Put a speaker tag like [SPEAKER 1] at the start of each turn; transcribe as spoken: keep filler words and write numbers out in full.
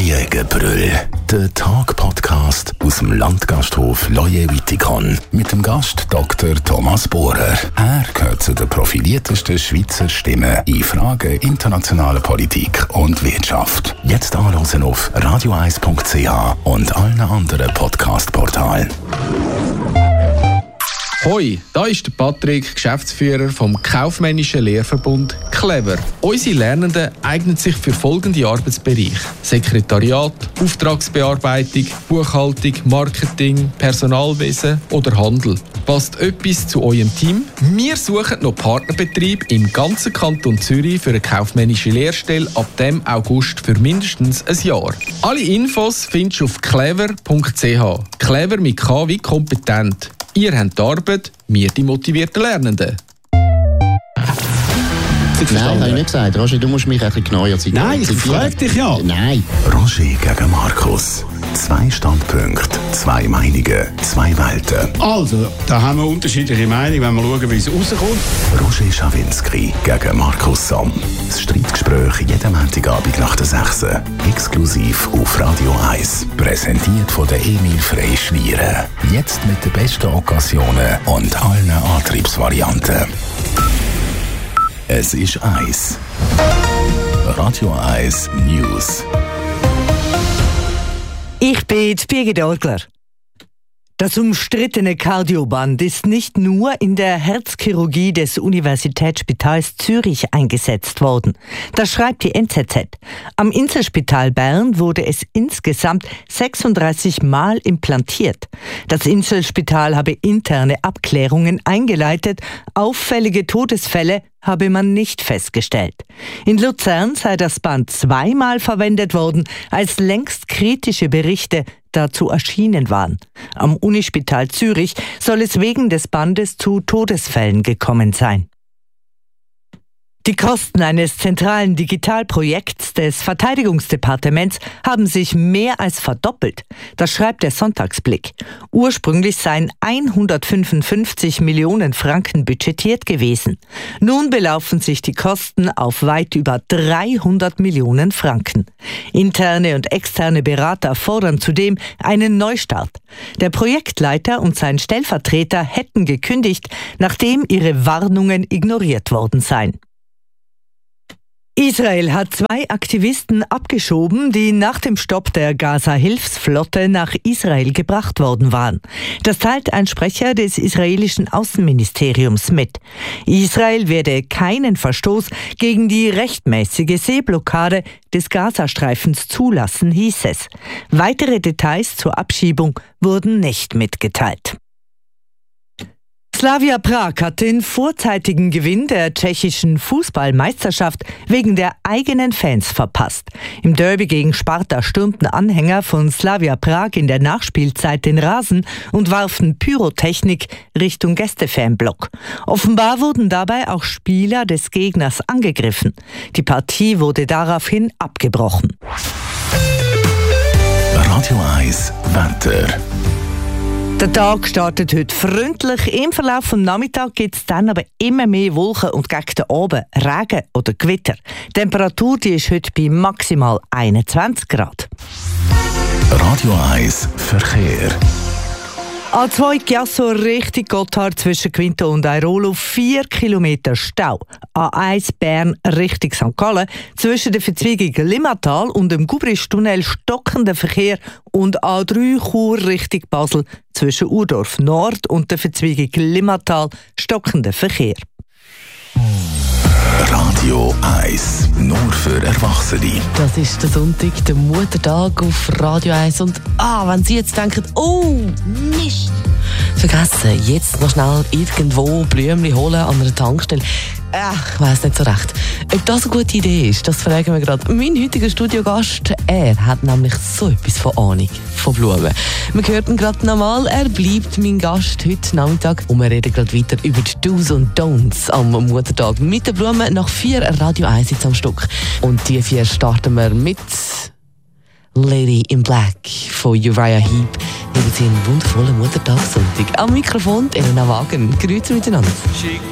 [SPEAKER 1] Laiengebrüll. Der Tag-Podcast aus dem Landgasthof Laie-Wittikon mit dem Gast Doktor Thomas Bohrer. Er gehört zu den profiliertesten Schweizer Stimmen in Fragen internationaler Politik und Wirtschaft. Jetzt anhören auf radio eis punkt c h und allen anderen Podcast-Portalen.
[SPEAKER 2] Hoi, da ist der Patrick, Geschäftsführer vom kaufmännischen Lehrverbund Clever. Unsere Lernenden eignen sich für folgende Arbeitsbereiche: Sekretariat, Auftragsbearbeitung, Buchhaltung, Marketing, Personalwesen oder Handel. Passt etwas zu eurem Team? Wir suchen noch Partnerbetrieb im ganzen Kanton Zürich für eine kaufmännische Lehrstelle ab dem August für mindestens ein Jahr. Alle Infos findest du auf clever punkt c h. Clever mit K wie kompetent. Ihr habt die Arbeit, wir die motivierten Lernenden.
[SPEAKER 3] Nein, habe ich nicht gesagt. Roger, du musst mich ein bisschen genauer zitieren.
[SPEAKER 4] Nein, ich frage dich ja.
[SPEAKER 3] Nein.
[SPEAKER 1] Roger gegen Markus. Zwei Standpunkte, zwei Meinungen, zwei Welten.
[SPEAKER 4] Also, da haben wir unterschiedliche Meinungen, wenn wir schauen, wie es rauskommt.
[SPEAKER 1] Roger Schawinski gegen Markus Somm. Das Streitgespräch jeden Montagabend nach der sechs. Exklusiv auf Radio eins. Präsentiert von der Emil Frey Schlieren. Jetzt mit den besten Occasionen und allen Antriebsvarianten. Es ist eins. Radio eins News.
[SPEAKER 5] Ich bin Birgit Orgler. Das umstrittene Cardioband ist nicht nur in der Herzchirurgie des Universitätsspitals Zürich eingesetzt worden. Das schreibt die N Z Z. Am Inselspital Bern wurde es insgesamt sechsunddreißig Mal implantiert. Das Inselspital habe interne Abklärungen eingeleitet. Auffällige Todesfälle habe man nicht festgestellt. In Luzern sei das Band zweimal verwendet worden, als längst kritische Berichte dazu erschienen waren. Am Unispital Zürich soll es wegen des Bandes zu Todesfällen gekommen sein. Die Kosten eines zentralen Digitalprojekts des Verteidigungsdepartements haben sich mehr als verdoppelt. Das schreibt der Sonntagsblick. Ursprünglich seien hundertfünfundfünfzig Millionen Franken budgetiert gewesen. Nun belaufen sich die Kosten auf weit über dreihundert Millionen Franken. Interne und externe Berater fordern zudem einen Neustart. Der Projektleiter und sein Stellvertreter hätten gekündigt, nachdem ihre Warnungen ignoriert worden seien. Israel hat zwei Aktivisten abgeschoben, die nach dem Stopp der Gaza-Hilfsflotte nach Israel gebracht worden waren. Das teilt ein Sprecher des israelischen Außenministeriums mit. Israel werde keinen Verstoß gegen die rechtmäßige Seeblockade des Gazastreifens zulassen, hieß es. Weitere Details zur Abschiebung wurden nicht mitgeteilt. Slavia Prag hat den vorzeitigen Gewinn der tschechischen Fußballmeisterschaft wegen der eigenen Fans verpasst. Im Derby gegen Sparta stürmten Anhänger von Slavia Prag in der Nachspielzeit den Rasen und warfen Pyrotechnik Richtung Gästefanblock. Offenbar wurden dabei auch Spieler des Gegners angegriffen. Die Partie wurde daraufhin abgebrochen.
[SPEAKER 1] Radio eins Wetter.
[SPEAKER 5] Der Tag startet heute freundlich. Im Verlauf des Nachmittags gibt es dann aber immer mehr Wolken und gegen den Abend Regen oder Gewitter. Die Temperatur die ist heute bei maximal einundzwanzig Grad.
[SPEAKER 1] Radio eins Verkehr.
[SPEAKER 5] A zwei Chiasso Richtung Gotthard zwischen Quinto und Airolo vier Kilometer Stau. A eins Bern Richtung Sankt Gallen zwischen der Verzweigung Limmatal und dem Gubristunnel stockender Verkehr und A drei Chur Richtung Basel zwischen Urdorf Nord und der Verzweigung Limmatal stockender Verkehr.
[SPEAKER 1] Radio eins, nur für Erwachsene.
[SPEAKER 6] Das ist der Sonntag, der Muttertag auf Radio eins. Und ah, wenn Sie jetzt denken, oh, Mist, vergessen, jetzt noch schnell irgendwo Blümchen holen an einer Tankstelle. Ach, ich weiss nicht so recht. Ob das eine gute Idee ist, das fragen wir gerade. Mein heutiger Studiogast, er hat nämlich so etwas von Ahnung von Blumen. Wir hörten gerade nochmal, er bleibt mein Gast heute Nachmittag und wir reden gerade weiter über die Do's und Don'ts am Muttertag mit den Blumen nach vier Radio eins am Stück. Und die vier starten wir mit Lady in Black von Uriah Heep. Haben Sie einen wundervollen Muttertagssonntag. Am Mikrofon Elena Wagen. Grüezi miteinander.